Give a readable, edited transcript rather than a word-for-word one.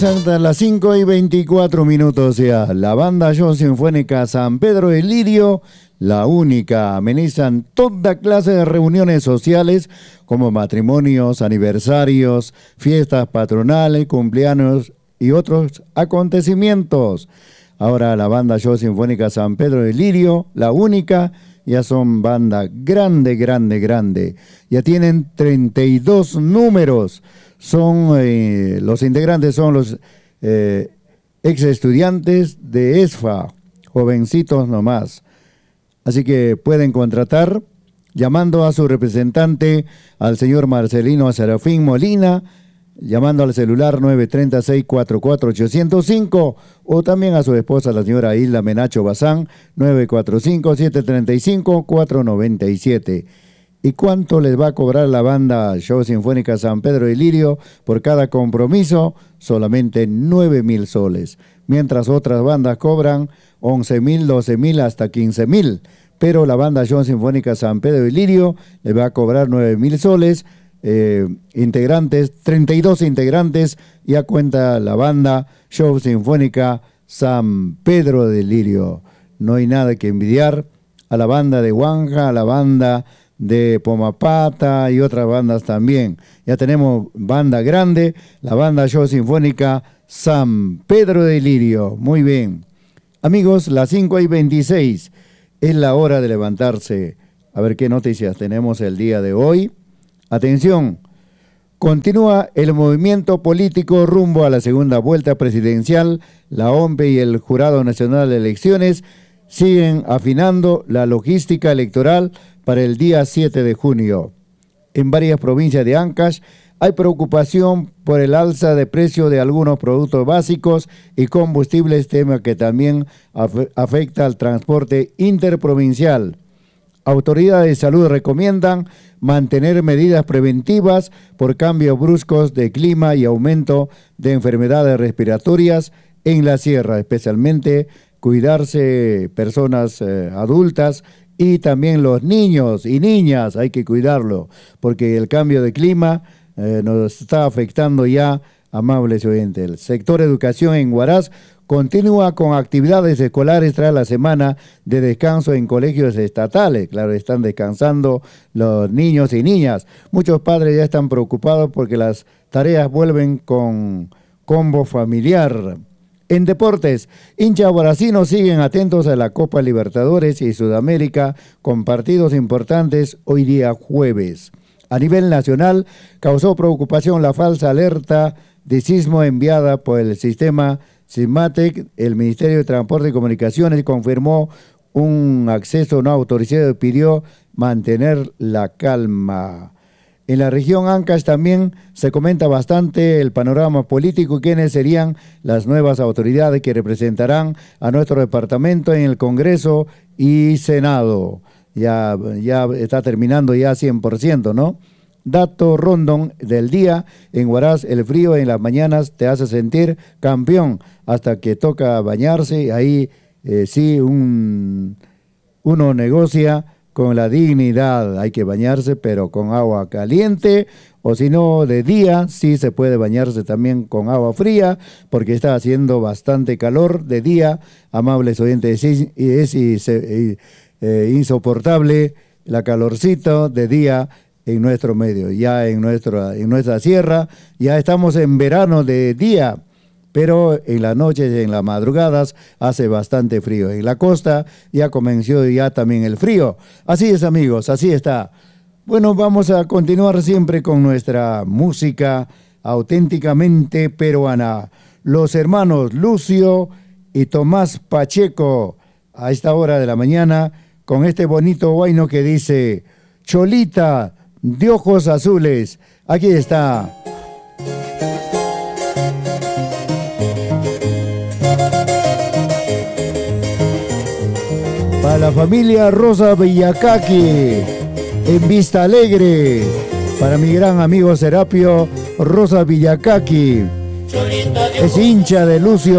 A las 5:24 ya, la banda Show Sinfónica San Pedro de Lirio, la única, amenizan toda clase de reuniones sociales como matrimonios, aniversarios, fiestas patronales, cumpleaños y otros acontecimientos. Ahora la banda Show Sinfónica San Pedro de Lirio, la única, ya son banda grande. Ya tienen 32 números. Los integrantes son los ex estudiantes de ESFA, jovencitos nomás. Así que pueden contratar llamando a su representante, al señor Marcelino Serafín Molina, llamando al celular 936-44-805, o también a su esposa, la señora Isla Menacho Bazán, 945-735-497. ¿Y cuánto les va a cobrar la banda Show Sinfónica San Pedro de Lirio por cada compromiso? Solamente 9,000 soles. Mientras otras bandas cobran 11,000, 12,000 hasta 15,000. Pero la banda Show Sinfónica San Pedro de Lirio le va a cobrar 9,000 soles. Integrantes, 32 integrantes, ya cuenta la banda Show Sinfónica San Pedro de Lirio. No hay nada que envidiar a la banda de Huanja, a la banda de Pomapata y otras bandas también. Ya tenemos banda grande, la banda Show Sinfónica San Pedro de Lirio. Muy bien. Amigos, las 5:26 es la hora de levantarse. A ver qué noticias tenemos el día de hoy. Atención, continúa el movimiento político rumbo a la segunda vuelta presidencial. La OMPE y el Jurado Nacional de Elecciones siguen afinando la logística electoral para el día 7 de junio. En varias provincias de Ancash hay preocupación por el alza de precio de algunos productos básicos y combustibles, tema que también afecta al transporte interprovincial. Autoridades de salud recomiendan mantener medidas preventivas por cambios bruscos de clima y aumento de enfermedades respiratorias en la sierra, especialmente cuidarse personas adultas y también los niños y niñas, hay que cuidarlo, porque el cambio de clima nos está afectando ya, amables oyentes. El sector educación en Huaraz continúa con actividades escolares tras la semana de descanso en colegios estatales. Claro, están descansando los niños y niñas. Muchos padres ya están preocupados porque las tareas vuelven con combo familiar. En deportes, hinchas huarazinos siguen atentos a la Copa Libertadores y Sudamérica con partidos importantes hoy día jueves. A nivel nacional, causó preocupación la falsa alerta de sismo enviada por el sistema Sismatec. El Ministerio de Transporte y Comunicaciones confirmó un acceso no autorizado y pidió mantener la calma. En la región Ancash también se comenta bastante el panorama político y quiénes serían las nuevas autoridades que representarán a nuestro departamento en el Congreso y Senado. Ya está terminando ya 100%, ¿no? Dato rondón del día: en Huaraz el frío en las mañanas te hace sentir campeón hasta que toca bañarse. Ahí sí uno negocia con la dignidad. Hay que bañarse pero con agua caliente, o si no de día sí se puede bañarse también con agua fría porque está haciendo bastante calor de día, amables oyentes. Es insoportable la calorcito de día en nuestro medio, ya en nuestra sierra. Ya estamos en verano de día, pero en las noches y en las madrugadas hace bastante frío. En la costa ya comenzó ya también el frío. Así es, amigos, así está. Bueno, vamos a continuar siempre con nuestra música auténticamente peruana. Los hermanos Lucio y Tomás Pacheco, a esta hora de la mañana, con este bonito huayno que dice: Cholita de ojos azules. Aquí está. Para la familia Rosa Villacaqui, en Vista Alegre. Para mi gran amigo Serapio Rosa Villacaqui. Es hincha de Lucio